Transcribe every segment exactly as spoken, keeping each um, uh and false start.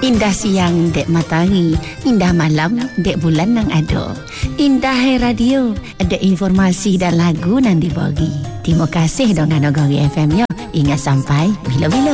Indah siang dek matahari, indah malam dek bulan nang ado. Indah hai radio, ada informasi dan lagu nang dibagi. Terima kasih dengan Nagari F M ya. Ingat sampai bila-bila.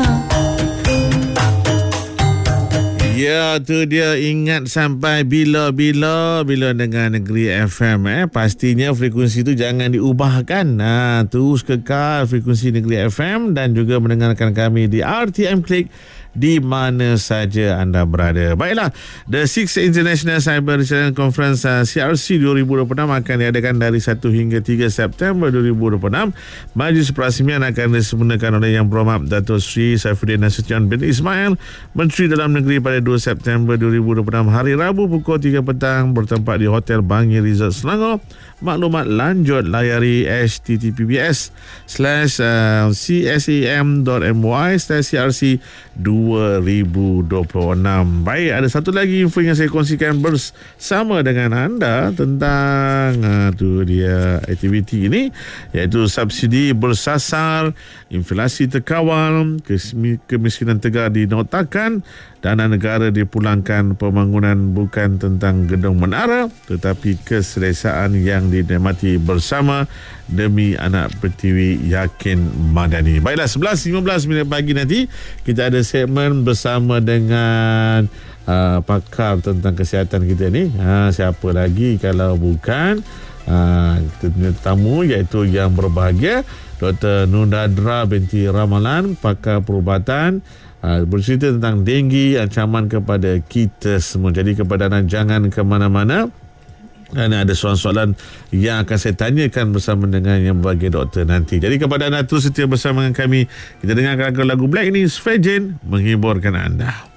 Ya, tu dia, ingat sampai bila-bila bila dengan Negeri F M eh. Pastinya frekuensi tu jangan diubahkan. Nah, terus kekal frekuensi Negeri F M dan juga mendengarkan kami di R T M Click di mana saja anda berada. Baiklah, The Sixth International Cyber Resilience Conference uh, C R C dua ribu dua puluh enam akan diadakan dari satu hingga tiga September dua ribu dua puluh enam. Majlis perasmian akan disempurnakan oleh Yang Berhormat Dato' Sri Saifuddin Nasution bin Ismail, Menteri Dalam Negeri, pada dua September dua ribu dua puluh enam hari Rabu pukul tiga petang bertempat di Hotel Bangi Resort Selangor. Maklumat lanjut layari https slash csam dot my slash crc dua ribu dua puluh enam. Baik, ada satu lagi info yang saya kongsikan bersama dengan anda tentang uh, tu dia aktiviti ini, iaitu subsidi bersasar, inflasi terkawal, kemiskinan tegar dinotakan, dana negara dipulangkan, pembangunan bukan tentang gedung menara tetapi keselesaan yang dinikmati bersama demi anak pertiwi yakin madani. Baiklah, sebelas lima belas minit pagi nanti kita ada segmen bersama dengan uh, pakar tentang kesihatan kita ni. Ha, siapa lagi kalau bukan uh, kita punya tetamu iaitu yang berbahagia Doktor Nundadra binti Ramalan, pakar perubatan, uh, bercerita tentang denggi, ancaman kepada kita semua. Jadi kepada anda jangan ke mana-mana. Dan ada soalan-soalan yang akan saya tanyakan bersama dengan yang berbahagia doktor nanti. Jadi kepada anda terus setia bersama dengan kami. Kita dengarkan lagu Black ini, Sfejen, menghiburkan anda.